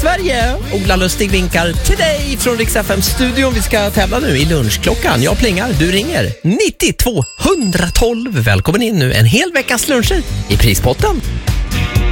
Sverige. Ola Lustig vinkar till dig från Rix FM-studion. Vi ska tävla nu i lunchklockan. Jag plingar, du ringer. 92 112. Välkommen in nu. En hel veckas luncher i prispotten.